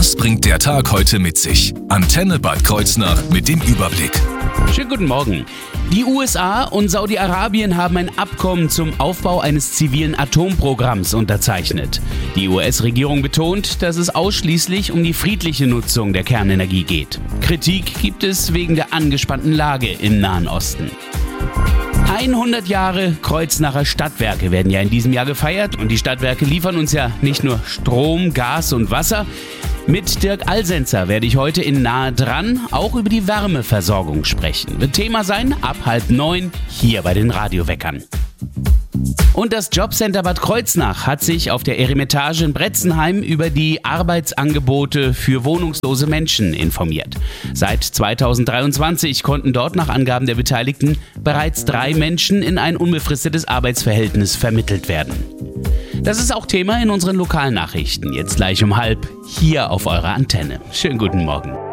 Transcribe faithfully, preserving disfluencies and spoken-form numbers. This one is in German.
Was bringt der Tag heute mit sich? Antenne Bad Kreuznach mit dem Überblick. Schönen guten Morgen. Die U S A und Saudi-Arabien haben ein Abkommen zum Aufbau eines zivilen Atomprogramms unterzeichnet. Die U S-Regierung betont, dass es ausschließlich um die friedliche Nutzung der Kernenergie geht. Kritik gibt es wegen der angespannten Lage im Nahen Osten. hundert Jahre Kreuznacher Stadtwerke werden ja in diesem Jahr gefeiert und die Stadtwerke liefern uns ja nicht nur Strom, Gas und Wasser. Mit Dirk Alsenzer werde ich heute in Nahe dran auch über die Wärmeversorgung sprechen. Wird Thema sein ab halb neun hier bei den Radioweckern. Und das Jobcenter Bad Kreuznach hat sich auf der Eremitage in Bretzenheim über die Arbeitsangebote für wohnungslose Menschen informiert. Seit zweitausenddreiundzwanzig konnten dort nach Angaben der Beteiligten bereits drei Menschen in ein unbefristetes Arbeitsverhältnis vermittelt werden. Das ist auch Thema in unseren Lokalnachrichten. Jetzt gleich um halb hier auf eurer Antenne. Schönen guten Morgen.